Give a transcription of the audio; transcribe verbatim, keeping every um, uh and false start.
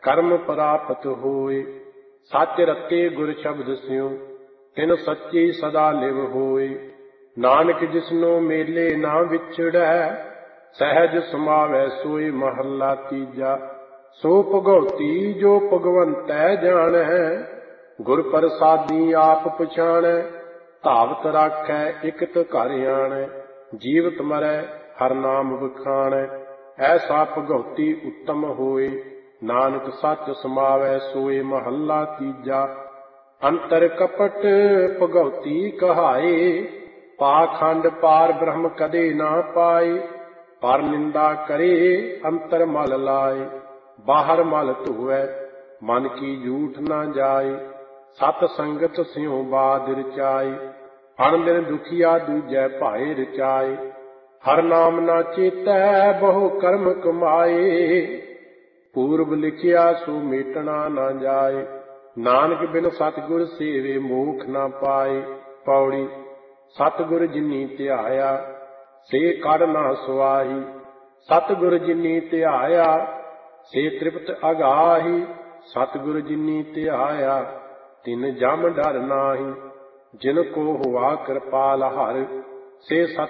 ਕਰਮ ਪ੍ਰਾਪਤ ਹੋਏ। ਸੱਚ ਰਤੇ ਗੁਰ ਸ਼ਬਦ ਸਿਉ ਤਿਨ ਸੱਚੀ ਸਦਾ ਲਿਵ ਹੋਏ। ਨਾਨਕ ਜਿਸਨੋ ਮੇਲੇ ਨਾ ਵਿਛੜੈ ਸਹਿਜ ਸਮਾਵੈ ਸੋਈ ਮਹੱਲਾ ਤੀਜਾ। ਸੋ ਭਗਉਤੀ ਜੋ ਭਗਵੰਤੈ ਜਾਣੈ ਗੁਰ ਪ੍ਰਸਾਦੀ ਆਪ ਪਛਾਣੈ। ਧਾਵਤ ਰਾਖੈ ਇਕਤ ਘਰ ਆਣੈ ਜੀਵਤ ਮਰੈ ਹਰ ਨਾਮ ਵਖਾਣੈ। ਐਸਾ ਭਗਉਤੀ ਉੱਤਮ ਹੋਏ ਨਾਨਕ ਸੱਚ ਸਮਾਵੈ ਸੋਏ ਮਹੱਲਾ ਤੀਜਾ। ਅੰਤਰ ਕਪਟ ਭਗਉਤੀ ਕਹਾਏ ਪਾਖੰਡ ਪਾਰ ਬ੍ਰਹਮ ਕਦੇ ਨਾ ਪਾਏ। ਪਰ ਨਿੰਦਾ ਕਰੇ ਅੰਤਰ ਮਲ ਲਾਏ ਬਾਹਰ ਮਲ ਧੋਵੈ ਮਨ ਕੀ ਝੂਠ ਨਾ ਜਾਏ। ਸਤ ਸੰਗਤ ਸਿਉ ਬਾਦ ਰਚਾਏ ਅਣ ਦਿਨ ਦੁਖੀਆ ਦੂਜੈ ਭਾਏ ਰਚਾਏ। ਹਰ ਨਾਮ ਨਾ ਚੇਤੈ ਬਹੁ ਕਰਮ ਕਮਾਏ ਪੂਰਬ ਲਿਖਿਆ ਸੋ ਮੇਟਣਾ ਨਾ ਜਾਏ। ਨਾਨਕ ਬਿਨ ਸਤਿਗੁਰ ਸੇਵੇ ਮੋਖ ਨਾ ਪਾਏ। ਪੌੜੀ ਸਤਿਗੁਰ ਜਿਨੀ ਧਿਆਇਆ ਸੇ ਕੜ ਨਾ ਸੁਆਹੀ। ਸਤਿਗੁਰ ਜਿਨੀ ਧਿਆਇਆ ਸੇ ਤ੍ਰਿਪਤ ਅਗਾਹੀ। ਸਤਿਗੁਰ ਜਿਨੀ ਧਿਆਇਆ ਤਿਨ ਜਮ ਡਰ ਨਾਹੀ। ਜਿਨ ਕੋ ਹੁਆ ਕਿਰਪਾਲ ਹਰਿ ਸੇ ਸਤ